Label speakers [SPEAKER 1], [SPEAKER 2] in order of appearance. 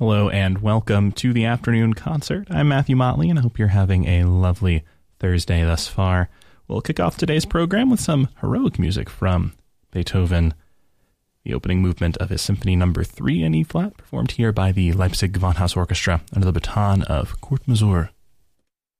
[SPEAKER 1] Hello and welcome to the afternoon concert. I'm Matthew Motley and I hope you're having a lovely Thursday thus far. We'll kick off today's program with some heroic music from Beethoven, the opening movement of his Symphony No. 3 in E-flat, performed here by the Leipzig Gewandhaus Orchestra under the baton of Kurt Masur.